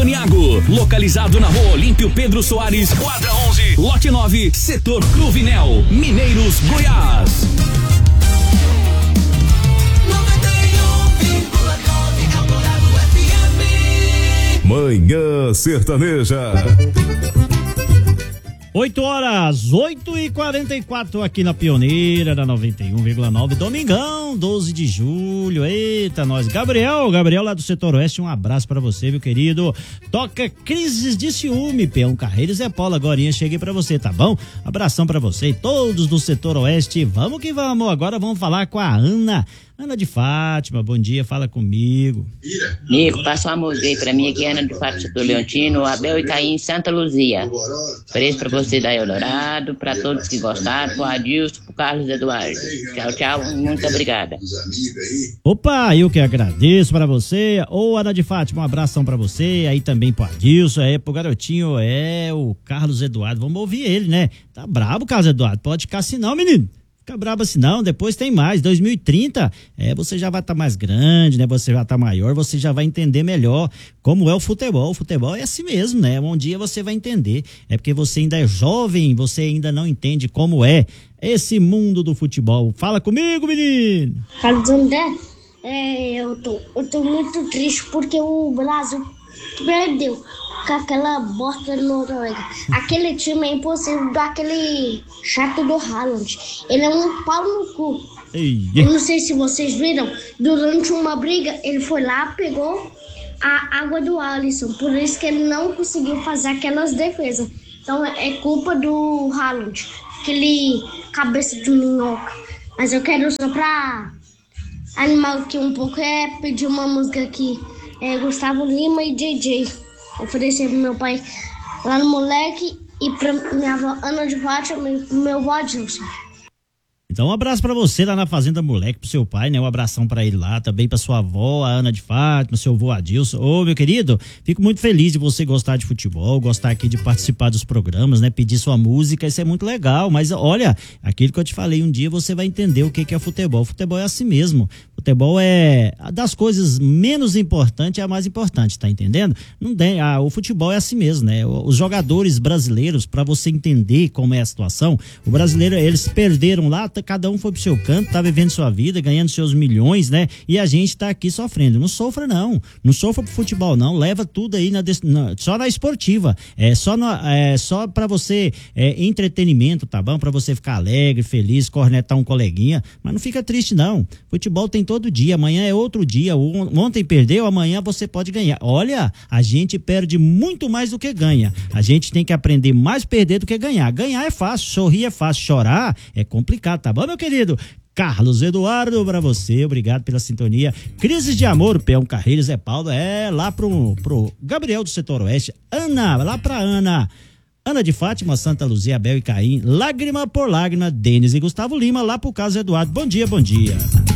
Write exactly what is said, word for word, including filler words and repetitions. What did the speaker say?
Saniago, localizado na Rua Olímpio Pedro Soares, quadra onze, lote nove, setor Cruvinel, Mineiros, Goiás. Manhã Sertaneja. oito horas, oito e quarenta e quatro aqui na Pioneira da noventa e um vírgula nove, domingão, doze de julho. Eita, nós. Gabriel, Gabriel lá do setor oeste, um abraço pra você, meu querido. Toca Crises de Ciúme, Peão Carreiro e Zé Paulo, agorinha cheguei pra você, tá bom? Abração pra você e todos do setor oeste. Vamos que vamos, agora vamos falar com a Ana. Ana de Fátima, bom dia, fala comigo. Nico, passa uma música aí pra mim aqui, Ana de Fátima do Leontino, Abel e Caim, Santa Luzia. Preço pra você da Eldorado, pra todos que gostaram, pro Adilson, pro Carlos Eduardo. Tchau, tchau, muito obrigada. Opa, eu que agradeço pra você. Ô, Ana de Fátima, um abração pra você, aí também pro Adilson, é, pro garotinho, é, o Carlos Eduardo, vamos ouvir ele, né? Tá brabo, Carlos Eduardo, pode ficar assim não, menino. Fica brabo assim não, depois tem mais, dois mil e trinta, é, você já vai estar tá mais grande, né, você já tá maior, você já vai entender melhor como é o futebol, o futebol é assim mesmo, né, um dia você vai entender, é porque você ainda é jovem, você ainda não entende como é esse mundo do futebol. Fala comigo, menino! Carlos André, é, eu, tô, eu tô muito triste porque o Brasil perdeu com aquela bosta da Noruega. Aquele time é impossível daquele chato do Haaland. Ele é um pau no cu. Ei. Eu não sei se vocês viram, durante uma briga, ele foi lá, pegou a água do Alisson. Por isso que ele não conseguiu fazer aquelas defesas. Então é culpa do Haaland, aquele cabeça de minhoca. Mas eu quero só pra animar aqui um pouco, é pedir uma música aqui. É Gustavo Lima e J J. Oferecer pro meu pai lá no Moleque e pra minha avó Ana de Fátima e pro meu avô Adilson. Então um abraço pra você lá na Fazenda Moleque, pro seu pai, né? Um abração pra ele lá, também pra sua avó, a Ana de Fátima, seu avô Adilson. Ô, meu querido, fico muito feliz de você gostar de futebol, gostar aqui de participar dos programas, né? Pedir sua música, isso é muito legal, mas olha, aquilo que eu te falei, um dia você vai entender o que que é futebol. Futebol é assim mesmo. Futebol é das coisas menos importantes, é a mais importante, tá entendendo? Não tem, ah, o futebol é assim mesmo, né? Os jogadores brasileiros, pra você entender como é a situação, o brasileiro, eles perderam lá, cada um foi pro seu canto, tá vivendo sua vida, ganhando seus milhões, né? E a gente tá aqui sofrendo. Não sofra não, não sofra pro futebol não, leva tudo aí na, na, só na esportiva, é só, na, é, só pra você é, entretenimento, tá bom? Pra você ficar alegre, feliz, cornetar um coleguinha, mas não fica triste não. Futebol tem todo dia, amanhã é outro dia, ontem perdeu, amanhã você pode ganhar. Olha, a gente perde muito mais do que ganha, a gente tem que aprender mais perder do que ganhar. Ganhar é fácil, sorrir é fácil, chorar é complicado, tá bom, meu querido? Carlos Eduardo, pra você, obrigado pela sintonia. Crises de Amor, Peão Carreiro, Zé Paulo, é lá pro, pro Gabriel do setor oeste, Ana, lá pra Ana, Ana de Fátima, Santa Luzia, Abel e Caim, Lágrima por Lágrima, Denis e Gustavo Lima, lá pro Carlos Eduardo. Bom dia, bom dia.